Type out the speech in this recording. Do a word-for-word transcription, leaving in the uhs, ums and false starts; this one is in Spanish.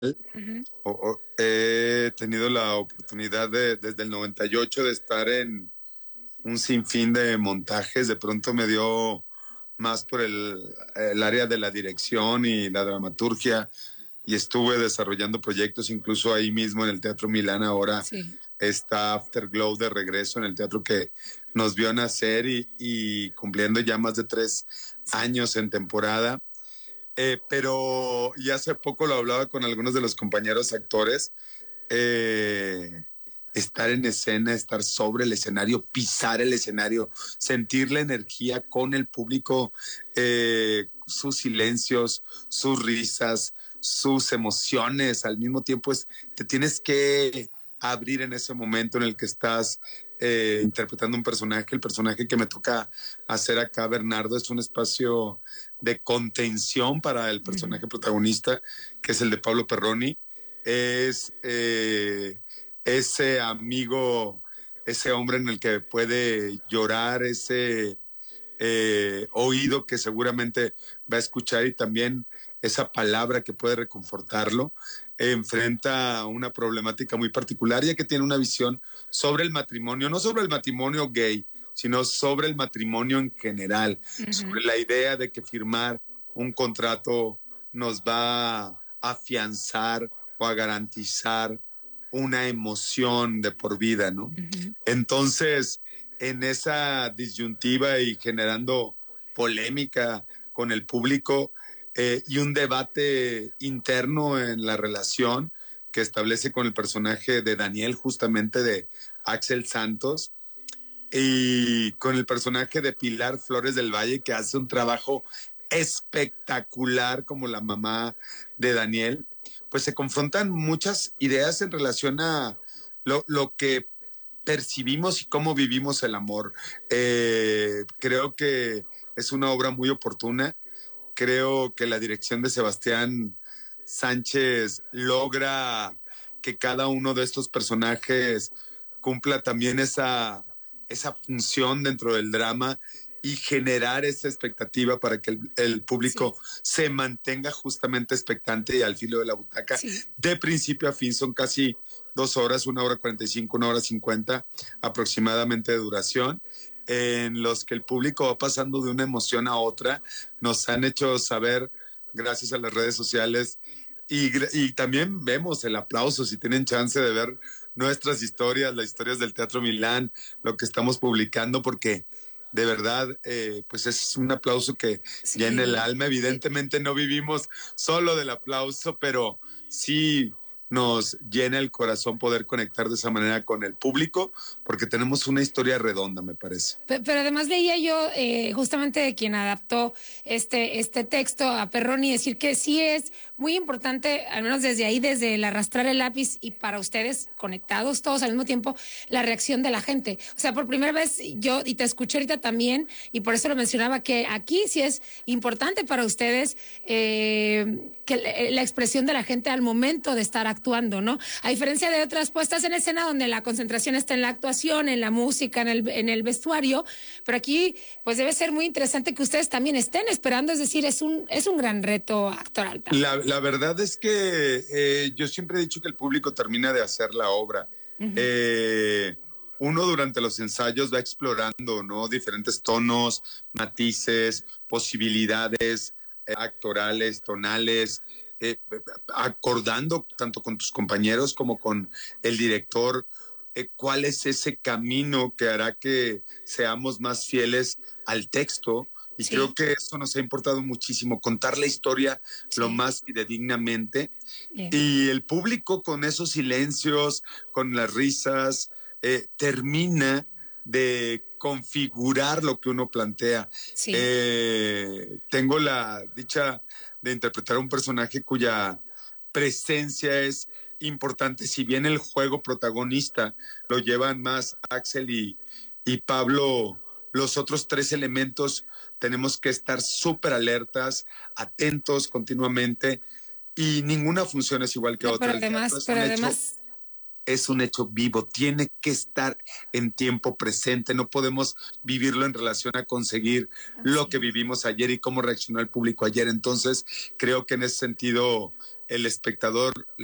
Ujú. O- o- he tenido la oportunidad de, desde el noventa y ocho de estar en un sinfín de montajes. De pronto me dio más por el, el área de la dirección y la dramaturgia y estuve desarrollando proyectos incluso ahí mismo en el Teatro Milán. Ahora Sí. está Afterglow de regreso en el teatro que nos vio nacer y, y cumpliendo ya más de tres años en temporada. Eh, pero y hace poco lo hablaba con algunos de los compañeros actores, eh, estar en escena, estar sobre el escenario, pisar el escenario, sentir la energía con el público, eh, sus silencios, sus risas, sus emociones, al mismo tiempo es, te tienes que abrir en ese momento en el que estás eh, interpretando un personaje. El personaje que me toca hacer acá, Bernardo, es un espacio de contención para el Ujú. personaje protagonista, que es el de Pablo Perroni. Es eh, ese amigo, ese hombre en el que puede llorar, ese eh, oído que seguramente va a escuchar y también esa palabra que puede reconfortarlo. Eh, enfrenta una problemática muy particular, ya que tiene una visión sobre el matrimonio, no sobre el matrimonio gay, sino sobre el matrimonio en general, sobre Ujú. la idea de que firmar un contrato nos va a afianzar o a garantizar una emoción de por vida, ¿no? Ujú. Entonces, en esa disyuntiva y generando polémica con el público, eh, y un debate interno en la relación que establece con el personaje de Daniel, justamente de Axel Santos, y con el personaje de Pilar Flores del Valle, que hace un trabajo espectacular como la mamá de Daniel. Pues se confrontan muchas ideas en relación a lo, lo que percibimos y cómo vivimos el amor. Eh, creo que es una obra muy oportuna. Creo que la dirección de Sebastián Sánchez logra que cada uno de estos personajes cumpla también esa, esa función dentro del drama y generar esa expectativa para que el, el Sí, público se mantenga justamente expectante y al filo de la butaca. sí, De principio a fin son casi dos horas, una hora cuarenta y cinco, una hora cincuenta aproximadamente de duración, en los que el público va pasando de una emoción a otra. Nos han hecho saber, gracias a las redes sociales, y, y también vemos el aplauso, si tienen chance de ver nuestras historias, las historias del Teatro Milán, lo que estamos publicando, porque de verdad, eh, pues es un aplauso que llena el sí. alma. Eh, Evidentemente no vivimos solo del aplauso, pero sí nos llena el corazón poder conectar de esa manera con el público, porque tenemos una historia redonda, me parece. Pe- Pero además leía yo eh, justamente de quien adaptó este, este texto a Perroni decir que sí es muy importante, al menos desde ahí, desde el arrastrar el lápiz y para ustedes conectados todos al mismo tiempo, la reacción de la gente. O sea, por primera vez yo, y te escuché ahorita también, y por eso lo mencionaba, que aquí sí es importante para ustedes eh, que la, la expresión de la gente al momento de estar actuando, ¿no? A diferencia de otras puestas en escena donde la concentración está en la actuación, en la música, en el, en el vestuario, pero aquí pues debe ser muy interesante que ustedes también estén esperando, es decir, es un, es un gran reto actoral La, también. la verdad es que eh, yo siempre he dicho que el público termina de hacer la obra. Uh-huh. Eh, Uno durante los ensayos va explorando, ¿no? Diferentes tonos, matices, posibilidades eh, actorales, tonales, eh, acordando tanto con tus compañeros como con el director, eh, cuál es ese camino que hará que seamos más fieles al texto. Y creo Sí, que eso nos ha importado muchísimo, contar la historia lo sí, más fidedignamente. bien, Y el público con esos silencios, con las risas, eh, termina de configurar lo que uno plantea. sí, Eh, tengo la dicha de interpretar a un personaje cuya presencia es importante. Si bien el juego protagonista lo llevan más Axel y, y Pablo, los otros tres elementos tenemos que estar súper alertas, atentos continuamente, y ninguna función es igual que no, otra. pero El teatro además, es pero un hecho, además, es un hecho vivo, tiene que estar en tiempo presente, no podemos vivirlo en relación a conseguir lo que sí. vivimos ayer y cómo reaccionó el público ayer. Entonces, creo que en ese sentido el espectador